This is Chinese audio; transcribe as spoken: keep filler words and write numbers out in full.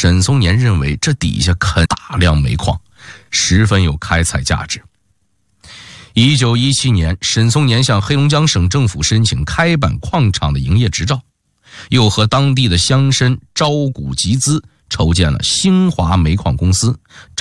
沈松年认为这底下肯大量煤矿，十分有开采价值。一九一七年，沈松年向黑龙江省政府申请开办矿场的营业执照，又和当地的乡绅招股集资，筹建了兴华煤矿公司。